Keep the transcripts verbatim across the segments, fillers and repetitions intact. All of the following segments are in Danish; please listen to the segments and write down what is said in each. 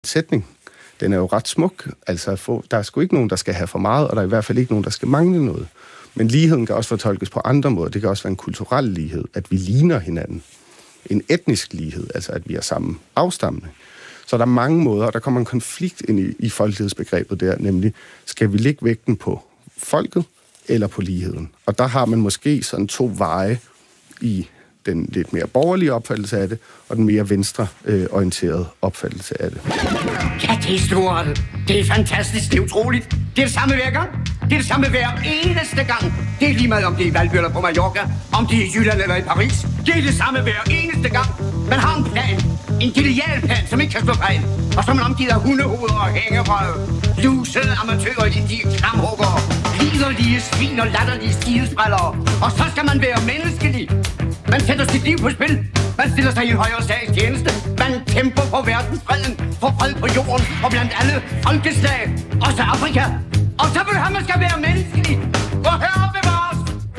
sætning, den er jo ret smuk. Altså, få, der er sgu ikke nogen, der skal have for meget, og der er i hvert fald ikke nogen, der skal mangle noget. Men ligheden kan også fortolkes på andre måder. Det kan også være en kulturel lighed, at vi ligner hinanden. En etnisk lighed, altså at vi er samme afstamning. Så der er mange måder, og der kommer en konflikt ind i, i folkelighedsbegrebet der, nemlig, skal vi lægge vægten på folket eller på ligheden? Og der har man måske sådan to veje i den lidt mere borgerlige opfattelse af det, og den mere venstreorienterede opfattelse af det. Ja, det er stort. Det er fantastisk. Det er utroligt. Det er det samme hver gang. Det er det samme hver eneste gang. Det er lige meget, om det er i Valby eller på Mallorca, om det er i Jylland eller i Paris. Det er det samme hver eneste gang. Man har en plan. En genial plan, som ikke kan slå fejl. Og som er omgivet af hundehoveder og hængerøv. Lusede amatører i de klamhuggere. Liderlige svin og latterlige skidesprællere. Og så skal man være menneskelig. Man sætter sit liv på spil. Man stiller sig i en højere sags tjeneste. Man kæmper for verdensfreden, for fred på jorden og blandt alle folkeslag. Også Afrika. Og så vil han, man skal være menneskelig. Og herre bevares.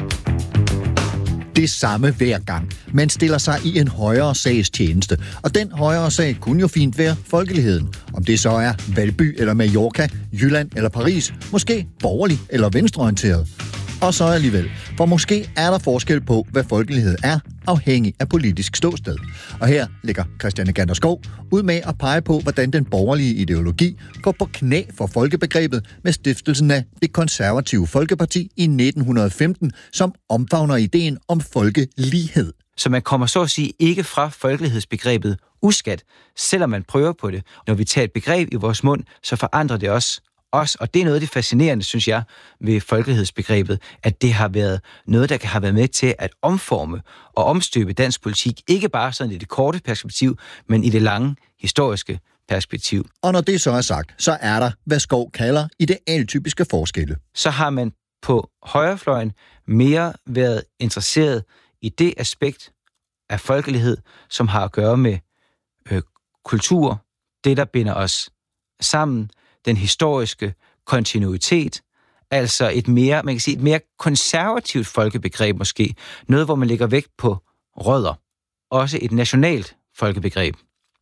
Det samme hver gang. Man stiller sig i en højere sags tjeneste. Og den højere sag kunne jo fint være folkeligheden. Om det så er Valby eller Mallorca, Jylland eller Paris. Måske borgerlig eller venstreorienteret. Og så alligevel. For måske er der forskel på, hvad folkelighed er, afhængig af politisk ståsted. Og her ligger Christiane Ganderskov ud med at pege på, hvordan den borgerlige ideologi går på knæ for folkebegrebet med stiftelsen af Det Konservative Folkeparti i nitten femten, som omfavner ideen om folkelighed. Så man kommer så at sige ikke fra folkelighedsbegrebet uskat, selvom man prøver på det. Når vi tager et begreb i vores mund, så forandrer det også os, og det er noget af det fascinerende, synes jeg, ved folkelighedsbegrebet, at det har været noget, der kan have været med til at omforme og omstøbe dansk politik, ikke bare sådan i det korte perspektiv, men i det lange historiske perspektiv. Og når det så er sagt, så er der, hvad Skov kalder idealtypiske forskelle. Så har man på højrefløjen mere været interesseret i det aspekt af folkelighed, som har at gøre med øh, kultur, det der binder os sammen, den historiske kontinuitet, altså et mere, man kan sige, et mere konservativt folkebegreb måske, noget, hvor man lægger vægt på rødder, også et nationalt folkebegreb.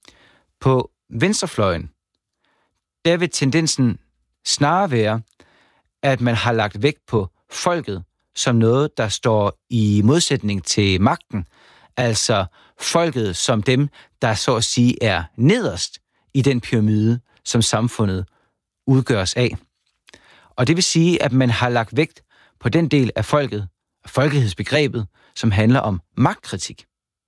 På venstrefløjen, der vil tendensen snarere være, at man har lagt vægt på folket som noget, der står i modsætning til magten, altså folket som dem, der så at sige er nederst i den pyramide, som samfundet udgøres af. Og det vil sige, at man har lagt vægt på den del af folket, folkelighedsbegrebet, som handler om magtkritik.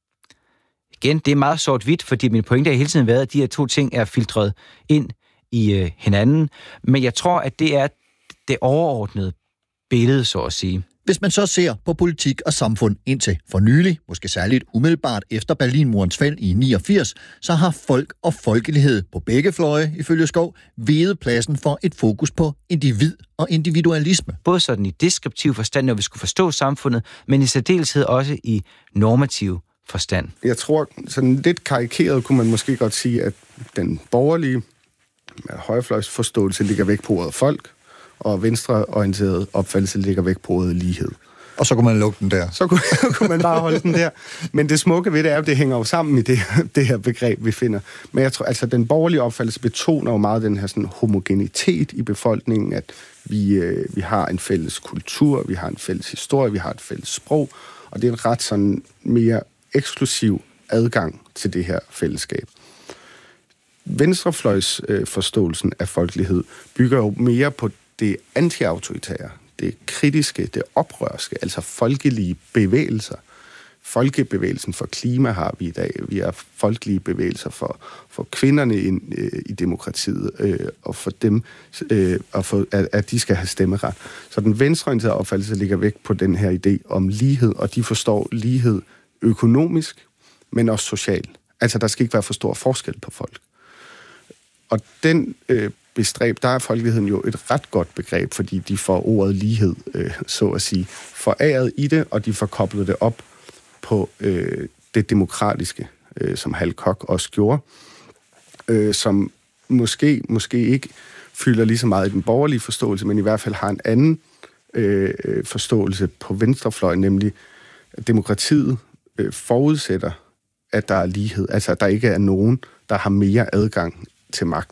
Igen, det er meget sort-hvidt, fordi min pointe har hele tiden været, at de her to ting er filtreret ind i øh, hinanden. Men jeg tror, at det er det overordnede billede, så at sige. Hvis man så ser på politik og samfund indtil for nylig, måske særligt umiddelbart efter Berlinmurens fald i niogfirs, så har folk og folkelighed på begge fløje, ifølge Skov, veget pladsen for et fokus på individ og individualisme. Både sådan i deskriptiv forstand, når vi skulle forstå samfundet, men i særdeleshed også i normativ forstand. Jeg tror, sådan lidt karikeret kunne man måske godt sige, at den borgerlige højrefløjsforståelse ligger væk på ordet folk, og venstreorienteret opfattelse ligger væk på ordet lighed. Og så kunne man lukke den der. Så kunne, kunne man bare holde den der. Men det smukke ved det er, at det hænger jo sammen i det, det her begreb, vi finder. Men jeg tror, altså den borgerlige opfattelse betoner jo meget den her sådan homogenitet i befolkningen, at vi, øh, vi har en fælles kultur, vi har en fælles historie, vi har et fælles sprog, og det er en ret sådan mere eksklusiv adgang til det her fællesskab. Venstrefløjsforståelsen øh, af folkelighed bygger jo mere på det anti-autoritære, det kritiske, det oprørske, altså folkelige bevægelser. Folkebevægelsen for klima har vi i dag. Vi har folkelige bevægelser for, for kvinderne i, øh, i demokratiet, øh, og for dem, øh, og for, at, at de skal have stemmeret. Så den venstreorienterede opfattelse ligger væk på den her idé om lighed, og de forstår lighed økonomisk, men også socialt. Altså, der skal ikke være for stor forskel på folk. Og den øh, bestræb, der er folkeligheden jo et ret godt begreb, fordi de får ordet lighed, øh, så at sige, foræret i det, og de får koblet det op på øh, det demokratiske, øh, som Hal Koch også gjorde, øh, som måske, måske ikke fylder lige så meget i den borgerlige forståelse, men i hvert fald har en anden øh, forståelse på venstrefløjen, nemlig at demokratiet øh, forudsætter, at der er lighed, altså at der ikke er nogen, der har mere adgang til magt.